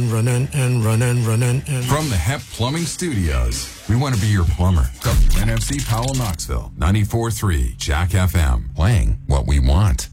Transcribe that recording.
running and running, running and... From the Hep Plumbing Studios, we want to be your plumber. NFC Powell, Knoxville, 94.3 Jack FM, playing what we want.